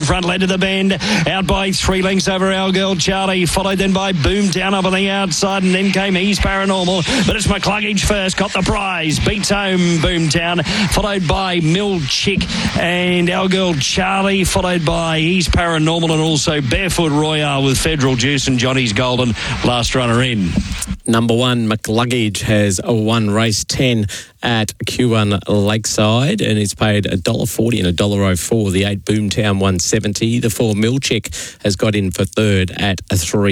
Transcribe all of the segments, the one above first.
front, led to the bend. Out by 3 lengths over Our Girl Charlie, followed then by Boomtown up on the outside, and then came He's Paranormal. But it's McCluggage first, got the prize. Beats home Boomtown, followed by Mill Chick and Our Girl Charlie, followed by He's Paranormal, and also Barefoot Royale with Federal Juice and Johnny's Golden, last runner in. Number 1, McLuggage, has won race 10 at Q1 Lakeside, and it's paid $1.40 and $1.04. The 8 Boomtown $1.70. The 4 Milchick has got in for third at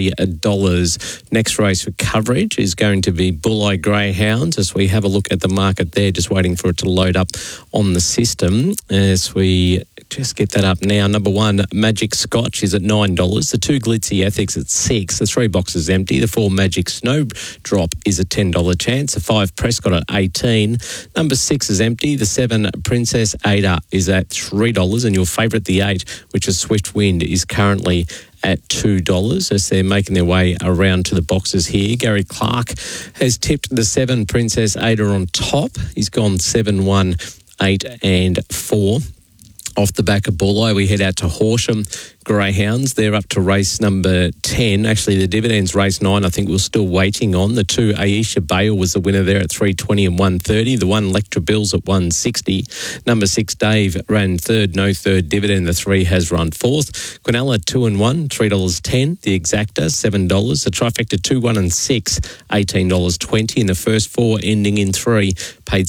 $3. Next race for coverage is going to be Bulleye Greyhounds, as we have a look at the market there, just waiting for it to load up on the system. As we just get that up now, number 1, Magic Scotch, is at $9. The 2 Glitzy Ethics at $6. The 3 Boxes Empty. The 4 Magic Snowdrop is a $10 chance. The 5 Prescott at $18. Number 6 is empty. The 7 Princess Ada is at $3, and your favourite, the 8, which is Swift Wind, is currently at $2 as they're making their way around to the boxes here. Gary Clark has tipped the 7 Princess Ada on top. He's gone 7, 1, 8 and 4. Off the back of Bulleye, we head out to Horsham Greyhounds. They're up to race number 10. Actually, the Dividends race 9, I think we're still waiting on. The 2 Aisha Bale was the winner there at $3.20 and $1.30. The 1 Lectra Bills at $1.60. Number 6 Dave ran third, no third Dividend. The 3 has run fourth. Quinella 2 and 1, $3.10. The Exacta $7. The Trifecta 2, 1 and 6, $18.20. And the first 4 ending in 3 paid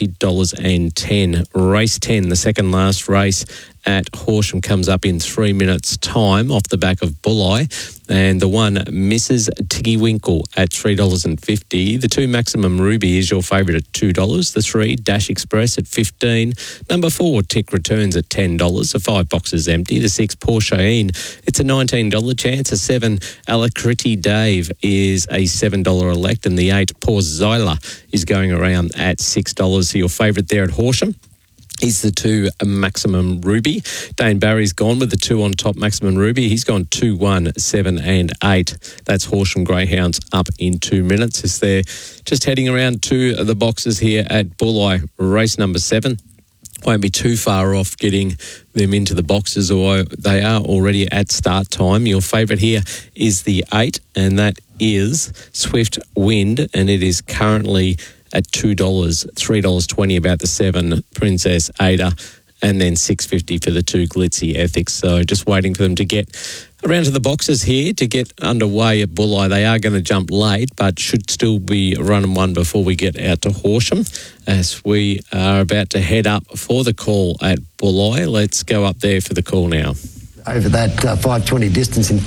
$70.10. Race 10, the second last race at Horsham, comes up in 3 minutes' time off the back of Bulleye. And the 1 Mrs. Tiggy Winkle at $3.50. The 2 Maximum Ruby is your favourite at $2. The 3 Dash Express at $15. Number 4 Tick Returns at $10. The 5 Boxes Empty. The 6 Porsche, it's a $19 chance. The 7 Alacrity Dave is a $7 elect. And the 8 Poor Zyla is going around at $6. So your favourite there at Horsham is the 2 Maximum Ruby. Dane Barry's gone with the 2 on top Maximum Ruby. He's gone 2, 1, 7 and 8. That's Horsham Greyhounds up in 2 minutes as they're just heading around to the boxes here at Bulleye. Race number 7. Won't be too far off getting them into the boxes, or they are already at start time. Your favourite here is the 8, and that is Swift Wind, and it is currently at $2, $3.20 about the 7 Princess Ada, and then $6.50 for the 2 Glitzy Ethics. So just waiting for them to get around to the boxes here to get underway at Bulleye. They are going to jump late, but should still be running one before we get out to Horsham, as we are about to head up for the call at Bulleye. Let's go up there for the call now. Over that 520 distance in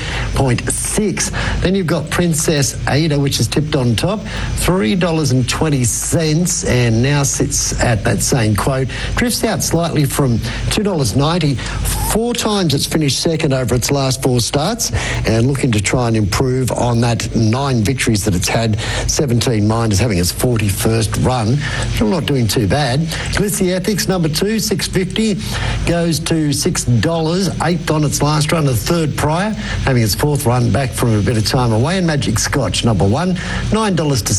30.6. Then you've got Princess Ada, which is tipped on top, $3.20, and now sits at that same quote. Drifts out slightly from $2.90. 4 times it's finished second over its last 4 starts, and looking to try and improve on that 9 victories that it's had. 17 Minders having its 41st run. Still not doing too bad. Glitzy Ethics, number 2, $6.50, goes to $6. 8th on its last run, the 3rd prior, having its 4th run back from a bit of time away. And Magic Scotch, number 1, $9 to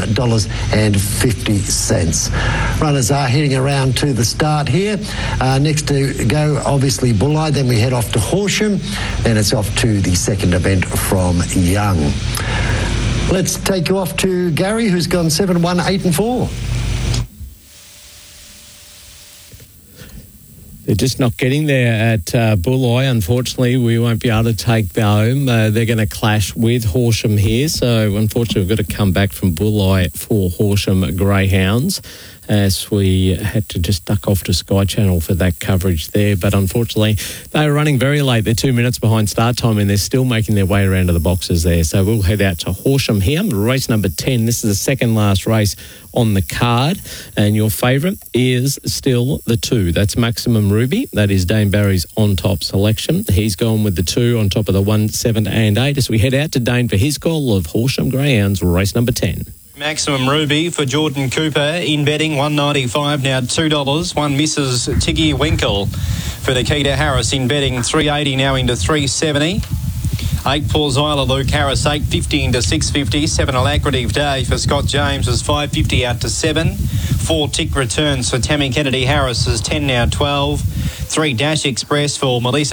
$7.50. Runners are heading around to the start here. Next to go, obviously, Bulleye. Then we head off to Horsham. Then it's off to the second event from Young. Let's take you off to Gary, who's gone 7, 1, 8 and 4. They're just not getting there at Bulleye. Unfortunately, we won't be able to take them home. They're going to clash with Horsham here. So, unfortunately, we've got to come back from Bulleye for Horsham Greyhounds, as we had to just duck off to Sky Channel for that coverage there. But unfortunately, they were running very late. They're 2 minutes behind start time, and they're still making their way around to the boxes there. So we'll head out to Horsham here. Race number 10. This is the second last race on the card. And your favourite is still the 2. That's Maximum Ruby. That is Dane Barry's on-top selection. He's gone with the 2 on top of the 1, 7 and 8. As we head out to Dane for his call of Horsham Greyhounds, race number 10. Maximum Ruby for Jordan Cooper in betting $1.95 now $2. 1 Mrs. Tiggy Winkle for Nikita Harris in betting $3.80 now into $3.70. 8 Paul Zyla, Luke Harris, $8.50 into $6.50. 7 Alacrity Day for Scott James is $5.50 out to $7. 4 Tick Returns for Tammy Kennedy Harris is $10 now $12. 3 Dash Express for Melissa